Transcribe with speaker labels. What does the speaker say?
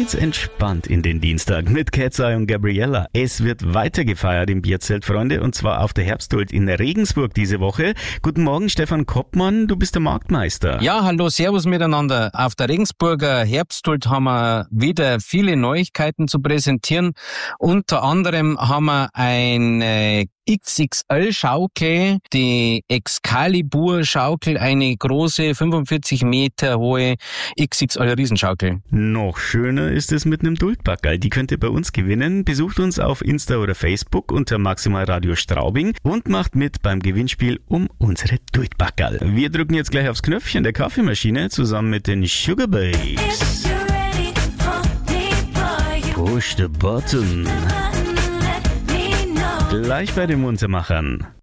Speaker 1: geht's entspannt in den Dienstag mit Ketzai und Gabriella. Es wird weiter gefeiert im Bierzelt, Freunde, und zwar auf der Herbsthult in Regensburg diese Woche. Guten Morgen, Stefan Koppmann, du bist der Marktmeister.
Speaker 2: Ja, hallo, servus miteinander. Auf der Regensburger Herbsthult haben wir wieder viele Neuigkeiten zu präsentieren. Unter anderem haben wir eine XXL-Schaukel, die Excalibur-Schaukel, eine große 45 Meter hohe XXL-Riesenschaukel.
Speaker 1: Noch schöner ist es mit einem Dultbackerl. Die könnt ihr bei uns gewinnen. Besucht uns auf Insta oder Facebook unter Maximal Radio Straubing und macht mit beim Gewinnspiel um unsere Dultbackerl. Wir drücken jetzt gleich aufs Knöpfchen der Kaffeemaschine zusammen mit den Sugar Babes. Push the button. Gleich bei den Muntermachern.